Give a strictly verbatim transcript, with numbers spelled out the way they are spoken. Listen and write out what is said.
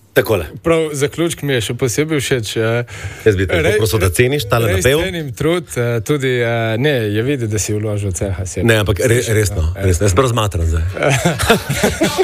Takole. Prav zaključek mi je še posebej všeč. Jaz bi te prosil, da ceniš tale napev. Res cenim trud, tudi, ne, je videti, da si vložil ceha. Ne, ampak re, resno, resno. Jaz sem razmatran zdaj.